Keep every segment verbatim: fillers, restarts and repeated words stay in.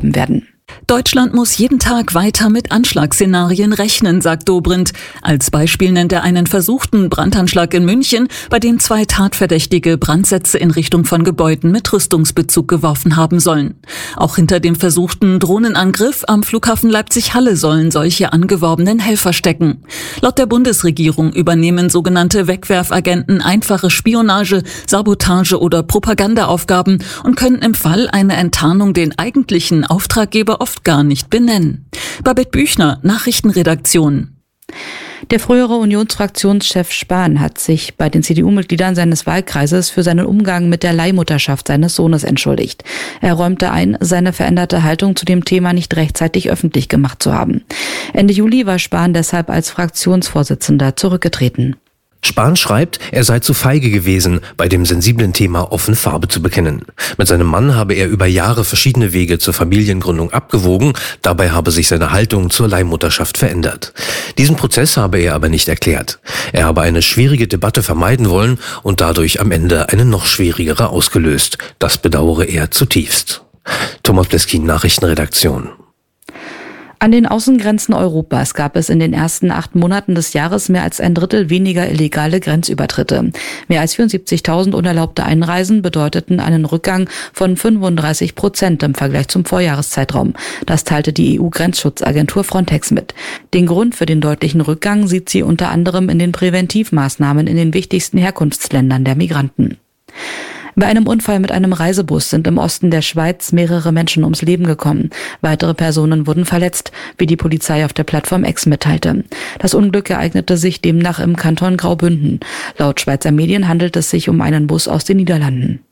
ausgraben werden. Deutschland muss jeden Tag weiter mit Anschlagsszenarien rechnen, sagt Dobrindt. Als Beispiel nennt er einen versuchten Brandanschlag in München, bei dem zwei Tatverdächtige Brandsätze in Richtung von Gebäuden mit Rüstungsbezug geworfen haben sollen. Auch hinter dem versuchten Drohnenangriff am Flughafen Leipzig-Halle sollen solche angeworbenen Helfer stecken. Laut der Bundesregierung übernehmen sogenannte Wegwerfagenten einfache Spionage, Sabotage oder Propagandaaufgaben und können im Fall einer Enttarnung den eigentlichen Auftraggeber oft gar nicht benennen. Babette Büchner, Nachrichtenredaktion. Der frühere Unionsfraktionschef Spahn hat sich bei den C D U-Mitgliedern seines Wahlkreises für seinen Umgang mit der Leihmutterschaft seines Sohnes entschuldigt. Er räumte ein, seine veränderte Haltung zu dem Thema nicht rechtzeitig öffentlich gemacht zu haben. Ende Juli war Spahn deshalb als Fraktionsvorsitzender zurückgetreten. Spahn schreibt, er sei zu feige gewesen, bei dem sensiblen Thema offen Farbe zu bekennen. Mit seinem Mann habe er über Jahre verschiedene Wege zur Familiengründung abgewogen, dabei habe sich seine Haltung zur Leihmutterschaft verändert. Diesen Prozess habe er aber nicht erklärt. Er habe eine schwierige Debatte vermeiden wollen und dadurch am Ende eine noch schwierigere ausgelöst. Das bedauere er zutiefst. Thomas Bleskin, Nachrichtenredaktion. An den Außengrenzen Europas gab es in den ersten acht Monaten des Jahres mehr als ein Drittel weniger illegale Grenzübertritte. Mehr als vierundsiebzigtausend unerlaubte Einreisen bedeuteten einen Rückgang von fünfunddreißig Prozent im Vergleich zum Vorjahreszeitraum. Das teilte die E U-Grenzschutzagentur Frontex mit. Den Grund für den deutlichen Rückgang sieht sie unter anderem in den Präventivmaßnahmen in den wichtigsten Herkunftsländern der Migranten. Bei einem Unfall mit einem Reisebus sind im Osten der Schweiz mehrere Menschen ums Leben gekommen. Weitere Personen wurden verletzt, wie die Polizei auf der Plattform X mitteilte. Das Unglück ereignete sich demnach im Kanton Graubünden. Laut Schweizer Medien handelt es sich um einen Bus aus den Niederlanden.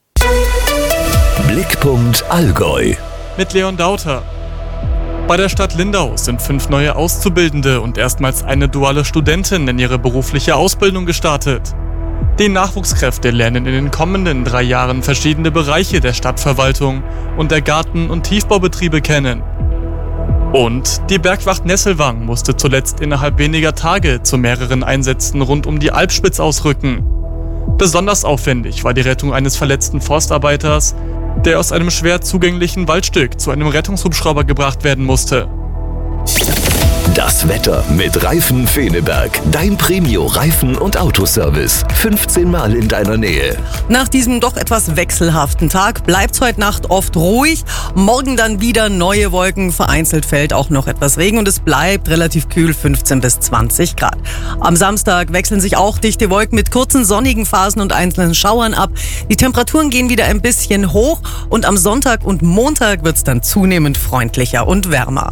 Blickpunkt Allgäu mit Leon Dauter. Bei der Stadt Lindau sind fünf neue Auszubildende und erstmals eine duale Studentin in ihre berufliche Ausbildung gestartet. Die Nachwuchskräfte lernen in den kommenden drei Jahren verschiedene Bereiche der Stadtverwaltung und der Garten- und Tiefbaubetriebe kennen. Und die Bergwacht Nesselwang musste zuletzt innerhalb weniger Tage zu mehreren Einsätzen rund um die Alpspitz ausrücken. Besonders aufwendig war die Rettung eines verletzten Forstarbeiters, der aus einem schwer zugänglichen Waldstück zu einem Rettungshubschrauber gebracht werden musste. Das Wetter mit Reifen Feneberg. Dein Premio-Reifen- und Autoservice. fünfzehn Mal in deiner Nähe. Nach diesem doch etwas wechselhaften Tag bleibt's heute Nacht oft ruhig. Morgen dann wieder neue Wolken. Vereinzelt fällt auch noch etwas Regen und es bleibt relativ kühl, fünfzehn bis zwanzig Grad. Am Samstag wechseln sich auch dichte Wolken mit kurzen sonnigen Phasen und einzelnen Schauern ab. Die Temperaturen gehen wieder ein bisschen hoch und am Sonntag und Montag wird's dann zunehmend freundlicher und wärmer.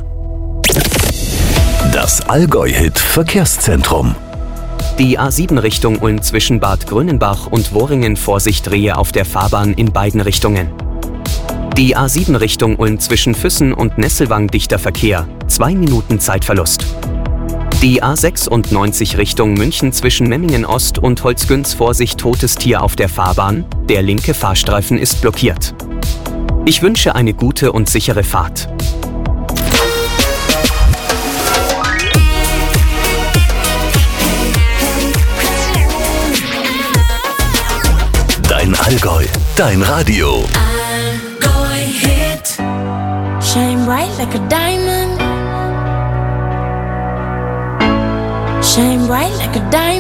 Das Allgäu-Hit Verkehrszentrum. Die A sieben Richtung Ulm zwischen Bad Grönenbach und Worringen Vorsicht Rehe auf der Fahrbahn in beiden Richtungen. Die A sieben Richtung Ulm zwischen Füssen und Nesselwang dichter Verkehr, zwei Minuten Zeitverlust. Die A sechsundneunzig Richtung München zwischen Memmingen Ost und Holzgünz Vorsicht totes Tier auf der Fahrbahn, der linke Fahrstreifen ist blockiert. Ich wünsche eine gute und sichere Fahrt. Dein Allgäu, dein Radio. Allgäu Hit. Shine bright like a diamond. Shine bright like a diamond.